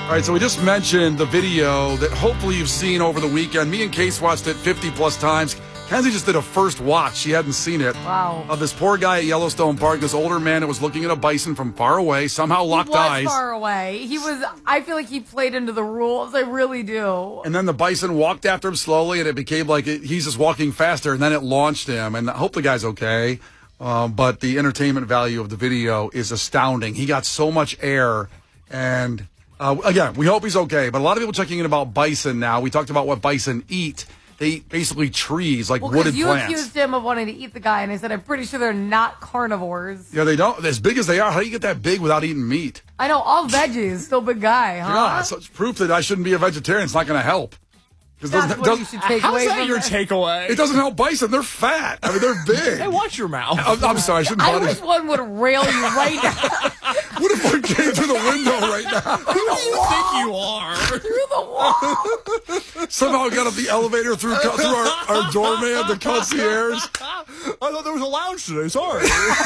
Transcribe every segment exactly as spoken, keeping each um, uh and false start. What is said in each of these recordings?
All right, so we just mentioned the video that hopefully you've seen over the weekend. Me and Case watched it fifty plus times. Kenzie just did a first watch. She hadn't seen it. Wow. Of this poor guy at Yellowstone Park, this older man that was looking at a bison from far away, somehow locked he was eyes. far away. He was, I feel like he played into the rules. I really do. And then the bison walked after him slowly, and it became like it, he's just walking faster, and then it launched him. And I hope the guy's okay. Um, but the entertainment value of the video is astounding. He got so much air. And uh, again, we hope he's okay. But a lot of people checking in about bison now. We talked about what bison eat. They eat basically trees, like well, wooded you plants. accused him of wanting to eat the guy, and I said, I'm pretty sure they're not carnivores. Yeah, they don't. As big as they are, how do you get that big without eating meat? I know, all veggies, still big guy, huh? Yeah, so it's proof that I shouldn't be a vegetarian. It's not going to help. That's doesn't, what doesn't, you should take How's away that from your it. takeaway? It doesn't help bison. They're fat. I mean, they're big. Hey, watch your mouth. I'm, I'm sorry. I shouldn't I bother wish you. one would rail you right now. What if one came through the window right now? Who do you think you are? Through the wall. Somehow got up the elevator through through our, our doorman, the concierge. I thought there was a lounge today. Sorry.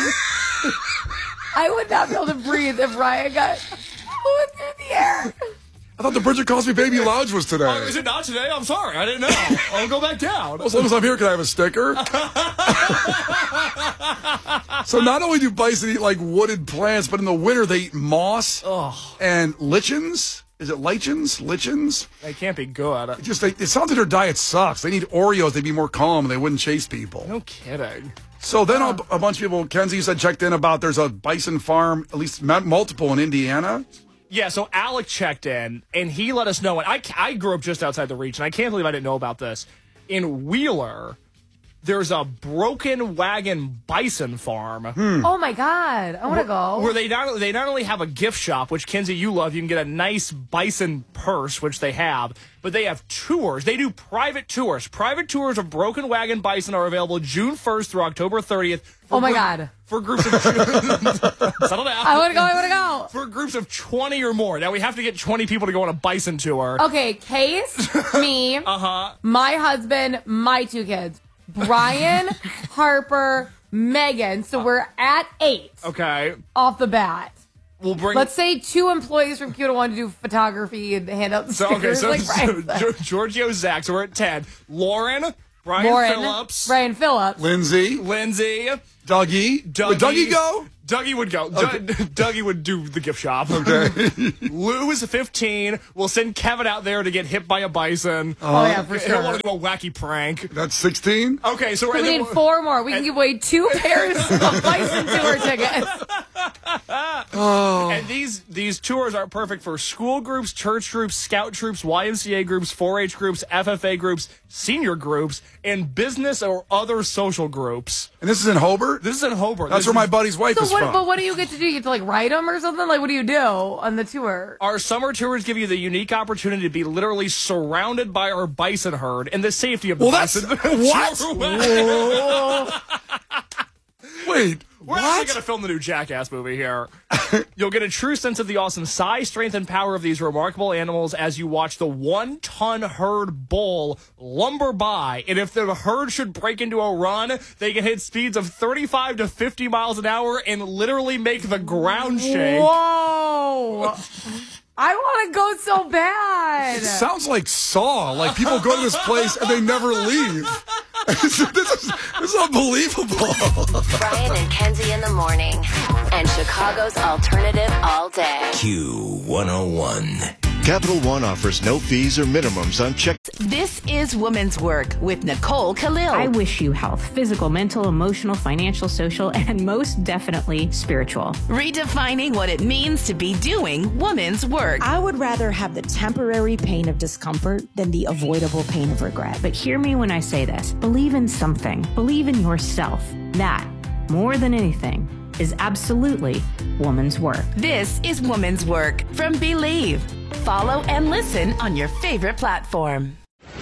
I would not be able to breathe if Ryan got flew through the air. I thought the Bridget Cosby Baby Lounge was today. Oh, is it not today? I'm sorry. I didn't know. I'll go back down. As long as I'm here, can I have a sticker? So not only do bison eat like wooded plants, but in the winter they eat moss Oh. and lichens. Is it lichens? Lichens? They can't be good. It just they, it sounds like their diet sucks. They need Oreos. They'd be more calm and they wouldn't chase people. No kidding. So then a, a bunch of people, Kenzie, you said checked in about there's a bison farm, at least m- multiple in Indiana. Yeah, so Alec checked in, and he let us know. And I, I grew up just outside the region. I can't believe I didn't know about this. In Wheeler, there's a broken wagon bison farm. Hmm. Oh my God, I want to go. Where they not, they not only have a gift shop, which, Kenzie, you love. You can get a nice bison purse, which they have. But they have tours. They do private tours. Private tours of broken wagon bison are available June first through October thirtieth. Oh my group, God. For groups of... Settle down. I want to go, I want to go. For groups of twenty or more. Now, we have to get twenty people to go on a bison tour. Okay, Case, me, Uh-huh. my husband, my two kids. Brian, Harper, Megan. So we're at eight Okay. off the bat. We'll bring... Let's say two employees from Q want to do photography and hand out the So, okay, stickers. so, like so Brian Gior- Giorgio, Zach, so we're at ten. Lauren, Brian Lauren, Phillips, Brian Phillips. Lindsay, Lindsay, Dougie. Dougie. Would Dougie go? Dougie would go. Okay. D- Dougie would do the gift shop. Okay. Lou is fifteen. We'll send Kevin out there to get hit by a bison. Oh, yeah, for He'll sure. want to do a wacky prank. That's sixteen? Okay, so, So we're we need four more. We can give away two pairs of bison tour tickets. And these these tours are perfect for school groups, church groups, scout troops, Y M C A groups, four H groups, F F A groups, senior groups, and business or other social groups. And this is in Hobart? This is in Hobart. That's This where my is- buddy's wife So is what? from. But what do you get to do? You get to like ride them or something? Like what do you do on the tour? Our summer tours give you the unique opportunity to be literally surrounded by our bison herd and the safety of the Well, that's- bison. what? Whoa. Wait, We're what? actually going to film the new Jackass movie here. You'll get a true sense of the awesome size, strength, and power of these remarkable animals as you watch the one-ton herd bull lumber by. And if the herd should break into a run, they can hit speeds of thirty-five to fifty miles an hour and literally make the ground shake. Whoa! I want to go so bad. It sounds like Saw. Like people go to this place and they never leave. this, is, this is unbelievable. Brian and Kenzie in the morning. And Chicago's alternative all day. Q one oh one. Capital One offers no fees or minimums on check. This is Women's Work with Nicole Khalil. I wish you health, physical, mental, emotional, financial, social, and most definitely spiritual. Redefining what it means to be doing women's work. I would rather have the temporary pain of discomfort than the avoidable pain of regret. But hear me when I say this. Believe in something. Believe in yourself. That, more than anything, is absolutely woman's work. This is Women's Work from Believe. Follow and listen on your favorite platform.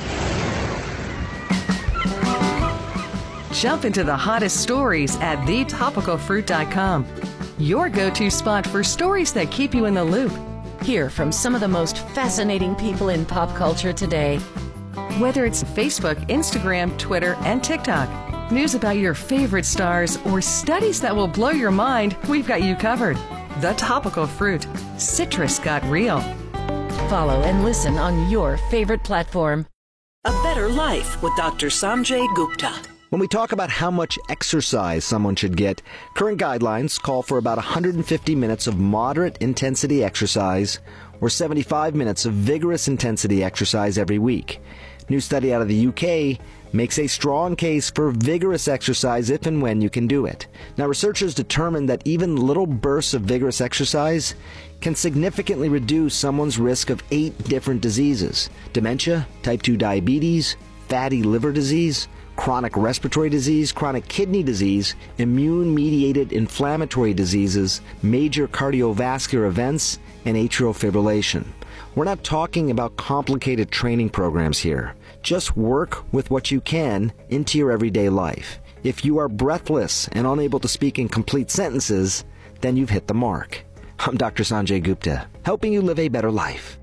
Jump into the hottest stories at the topical fruit dot com. Your go-to spot for stories that keep you in the loop. Hear from some of the most fascinating people in pop culture today. Whether it's Facebook, Instagram, Twitter, and TikTok, news about your favorite stars, or studies that will blow your mind, we've got you covered. The Topical Fruit. Citrus got real. Follow and listen on your favorite platform. A Better Life with Doctor Sanjay Gupta. When we talk about how much exercise someone should get, current guidelines call for about one hundred fifty minutes of moderate intensity exercise or seventy-five minutes of vigorous intensity exercise every week. New study out of the U K makes a strong case for vigorous exercise if and when you can do it. Now, researchers determined that even little bursts of vigorous exercise can significantly reduce someone's risk of eight different diseases: dementia, type two diabetes, fatty liver disease, chronic respiratory disease, chronic kidney disease, immune-mediated inflammatory diseases, major cardiovascular events, and atrial fibrillation. We're not talking about complicated training programs here. Just work with what you can into your everyday life. If you are breathless and unable to speak in complete sentences, then you've hit the mark. I'm Doctor Sanjay Gupta, helping you live a better life.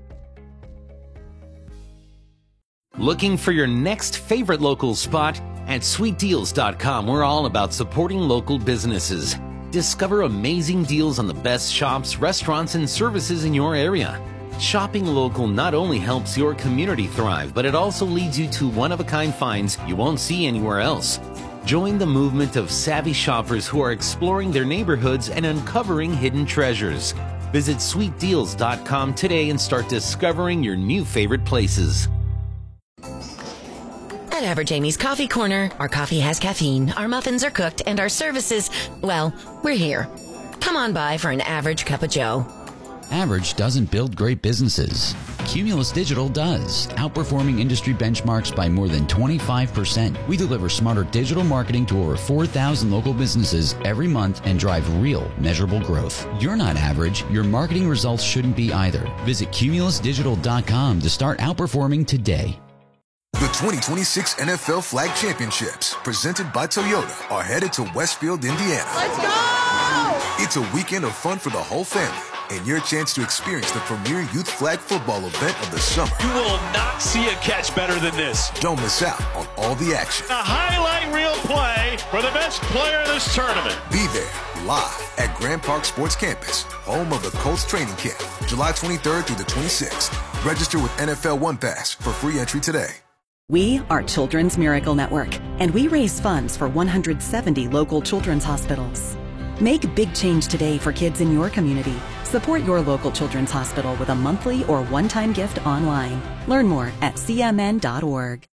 Looking for your next favorite local spot? At sweet deals dot com, we're all about supporting local businesses. Discover amazing deals on the best shops, restaurants, and services in your area. Shopping local not only helps your community thrive, but it also leads you to one-of-a-kind finds you won't see anywhere else. Join the movement of savvy shoppers who are exploring their neighborhoods and uncovering hidden treasures. Visit sweet deals dot com today and start discovering your new favorite places. At Average Amy's Coffee Corner, our coffee has caffeine, our muffins are cooked, and our services, well, we're here. Come on by for an average cup of joe. Average doesn't build great businesses. Cumulus Digital does, outperforming industry benchmarks by more than twenty-five percent. We deliver smarter digital marketing to over four thousand local businesses every month and drive real, measurable growth. You're not average. Your marketing results shouldn't be either. Visit cumulus digital dot com to start outperforming today. The twenty twenty-six N F L Flag Championships, presented by Toyota, are headed to Westfield, Indiana. Let's go! It's a weekend of fun for the whole family and your chance to experience the premier youth flag football event of the summer. You will not see a catch better than this. Don't miss out on all the action. A highlight reel play for the best player in this tournament. Be there live at Grand Park Sports Campus, home of the Colts training camp, July twenty-third through the twenty-sixth. Register with N F L One Pass for free entry today. We are Children's Miracle Network, and we raise funds for one hundred seventy local children's hospitals. Make a big change today for kids in your community. Support your local children's hospital with a monthly or one-time gift online. Learn more at c m n dot org.